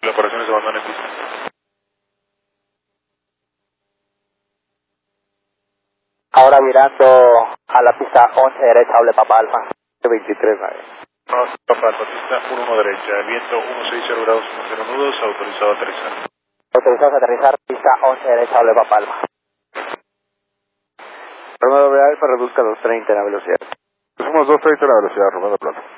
La operación se abandona en pista. Ahora virando a la pista 11 derecha, hable Papa Alfa. 23, vale. No, Papa Alfa, pista 11 derecha, viento 160 grados 10 nudos, autorizado a aterrizar. Autorizados a aterrizar, pista 11 derecha, hable Papa Alfa. Romeo Alfa reduzca 230 la velocidad. Somos 230 la velocidad, Romeo Plata.